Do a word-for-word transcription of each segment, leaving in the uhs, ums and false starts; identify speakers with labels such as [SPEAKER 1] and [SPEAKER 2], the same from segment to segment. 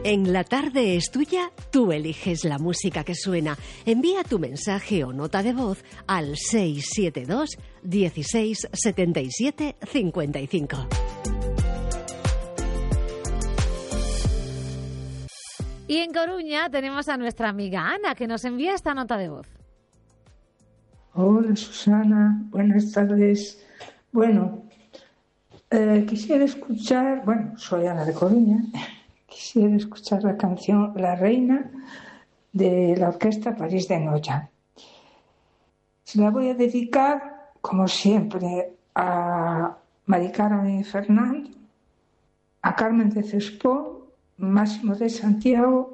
[SPEAKER 1] En La Tarde es Tuya, tú eliges la música que suena. Envía tu mensaje o nota de voz al seis siete dos, dieciséis, setenta y siete, cincuenta y cinco.
[SPEAKER 2] Y en Coruña tenemos a nuestra amiga Ana, que nos envía esta nota de voz.
[SPEAKER 3] Hola Susana, buenas tardes. Bueno, eh, quisiera escuchar, bueno, soy Ana de Coruña, quisiera escuchar la canción La Reina de la Orquesta París de Noya. Se la voy a dedicar, como siempre, a Mari Carmen Fernando, a Carmen de Cespó, Máximo de Santiago,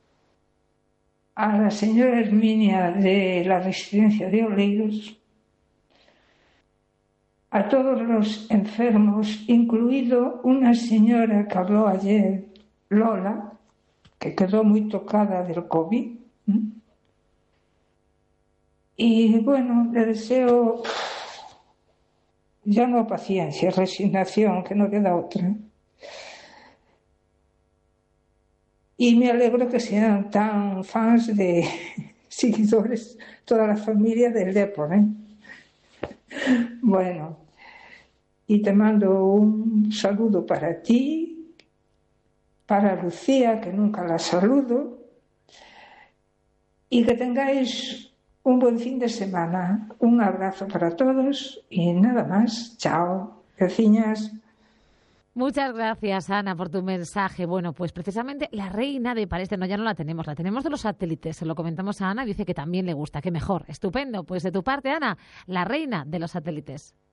[SPEAKER 3] a la señora Herminia de la Residencia de Oleiros, a todos los enfermos, incluido una señora que habló ayer, Lola, que quedó muy tocada del COVID. Y bueno, le deseo ya no paciencia, resignación, que no queda otra. Y me alegro que sean tan fans de seguidores, toda la familia del Depor, ¿eh? Bueno, y te mando un saludo para ti, para Lucía, que nunca la saludo, y que tengáis un buen fin de semana. Un abrazo para todos y nada más. Chao, vecinas.
[SPEAKER 2] Muchas gracias, Ana, por tu mensaje. Bueno, pues precisamente La Reina de París de Noya no la tenemos, la tenemos de los satélites. Se lo comentamos a Ana y dice que también le gusta, que mejor. Estupendo. Pues de tu parte, Ana, La Reina de los satélites.